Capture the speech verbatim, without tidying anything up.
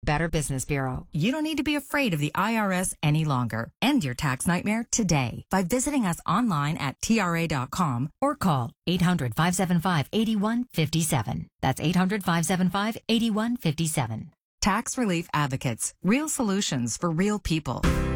Better Business Bureau. You don't need to be afraid of the I R S any longer. End your tax nightmare today by visiting us online at T R A dot com or call eight hundred, five seven five, eight one five seven. That's eight hundred, five seven five, eight one five seven. Tax Relief Advocates. Real solutions for real people.